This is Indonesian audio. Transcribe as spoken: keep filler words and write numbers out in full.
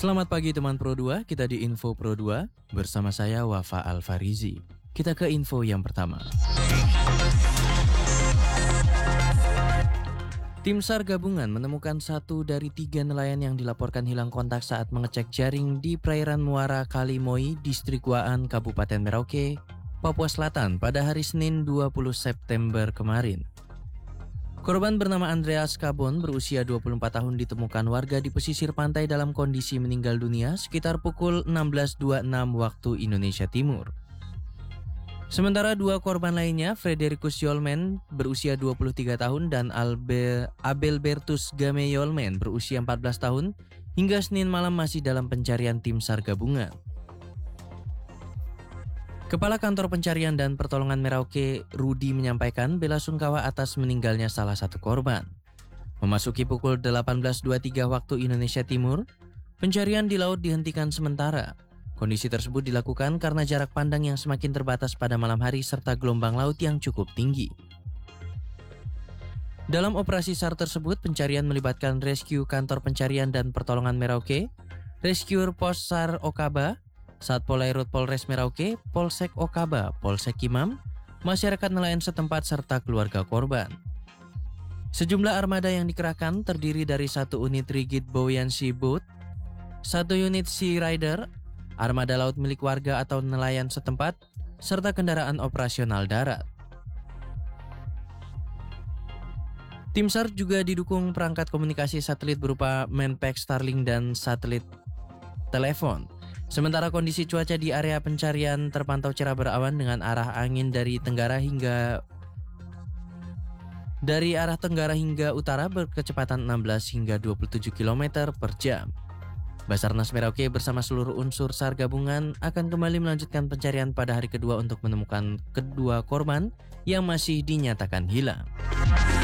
Selamat pagi teman Pro dua, kita di Info Pro dua bersama saya Wafa Alfarizi. Kita ke info yang pertama. Tim SAR gabungan menemukan satu dari tiga nelayan yang dilaporkan hilang kontak saat mengecek jaring di perairan Muara Kalimoi, Distrik Waan, Kabupaten Merauke, Papua Selatan pada hari Senin dua puluh September kemarin. Korban bernama Andreas Kabon berusia dua puluh empat tahun ditemukan warga di pesisir pantai dalam kondisi meninggal dunia sekitar pukul enam belas dua puluh enam waktu Indonesia Timur. Sementara dua korban lainnya, Fredericus Yolmen berusia dua puluh tiga tahun dan Albe, Abelbertus Game Yolmen berusia empat belas tahun, hingga Senin malam masih dalam pencarian tim SAR gabungan. Kepala Kantor Pencarian dan Pertolongan Merauke, Rudi, menyampaikan bela sungkawa atas meninggalnya salah satu korban. Memasuki pukul delapan belas dua puluh tiga waktu Indonesia Timur, pencarian di laut dihentikan sementara. Kondisi tersebut dilakukan karena jarak pandang yang semakin terbatas pada malam hari serta gelombang laut yang cukup tinggi. Dalam operasi SAR tersebut, pencarian melibatkan Rescue Kantor Pencarian dan Pertolongan Merauke, Rescuer Pos SAR Okaba, Satpol Airut Polres Merauke, Polsek Okaba, Polsek Kimam, masyarakat nelayan setempat serta keluarga korban. Sejumlah armada yang dikerahkan terdiri dari satu unit Rigid Buoyancy Boat, satu unit Sea Rider, armada laut milik warga atau nelayan setempat, serta kendaraan operasional darat. Tim SAR juga didukung perangkat komunikasi satelit berupa Manpack Starlink dan satelit telepon. Sementara kondisi cuaca di area pencarian terpantau cerah berawan dengan arah angin dari tenggara hingga dari arah tenggara hingga utara berkecepatan enam belas hingga dua puluh tujuh kilometer per jam. Basarnas Merauke bersama seluruh unsur SAR gabungan akan kembali melanjutkan pencarian pada hari kedua untuk menemukan kedua korban yang masih dinyatakan hilang.